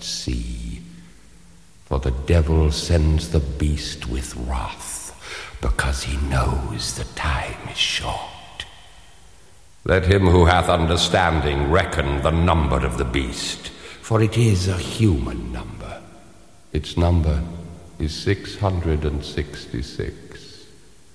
but see. For the devil sends the beast with wrath, because he knows the time is short. Let him who hath understanding reckon the number of the beast, for it is a human number. Its number is 666.